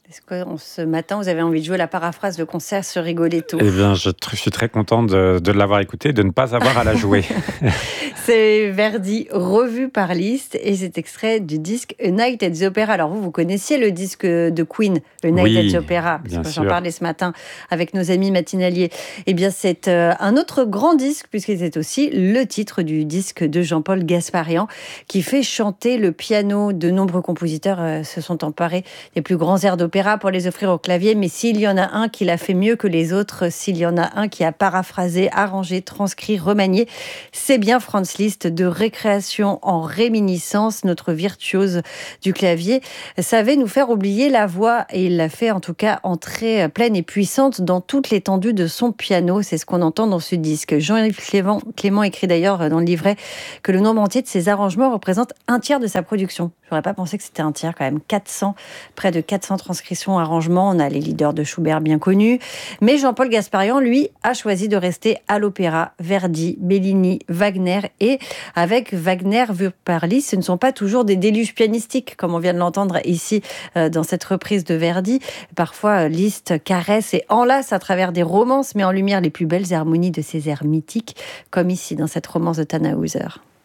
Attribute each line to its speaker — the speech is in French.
Speaker 1: Est-ce que ce matin, vous avez envie de jouer la paraphrase de concert sur Rigoletto?
Speaker 2: Eh bien, je suis très content de l'avoir écouté, de ne pas avoir à la jouer.
Speaker 1: C'est Verdi revu par Liszt et c'est extrait du disque A Night at the Opera. Alors vous connaissiez le disque de Queen, A Night at the
Speaker 2: Oui,
Speaker 1: Opera, parce
Speaker 2: bien
Speaker 1: que j'en
Speaker 2: sûr.
Speaker 1: parlais ce matin avec nos amis matinaliers. Eh bien c'est un autre grand disque puisque c'est aussi le titre du disque de Jean-Paul Gasparian qui fait chanter le piano. De nombreux compositeurs se sont emparés des plus grands airs d'opéra pour les offrir au clavier, mais s'il y en a un qui l'a fait mieux que les autres, s'il y en a un qui a paraphrasé, arrangé, transcrit, remanié, c'est bien Franz Liszt. De récréation en réminiscence, notre virtuose du clavier savait nous faire oublier la voix et il l'a fait en tout cas entrer pleine et puissante dans toute l'étendue de son piano. C'est ce qu'on entend dans ce disque. Jean-Yves Clément écrit d'ailleurs dans le livret que le nombre entier de ses arrangements représente un tiers de sa production. Je n'aurais pas pensé que c'était un tiers quand même. Près de 400 transcriptions, arrangements. On a les leaders de Schubert bien connus. Mais Jean-Paul Gasparian, lui, a choisi de rester à l'opéra. Verdi, Bellini, Wagner. Et avec Wagner vu par Liszt, ce ne sont pas toujours des déluges pianistiques, comme on vient de l'entendre ici dans cette reprise de Verdi. Parfois, Liszt caresse et enlace à travers des romances, met en lumière les plus belles harmonies de ces airs mythiques, comme ici dans cette romance de Tannhäuser.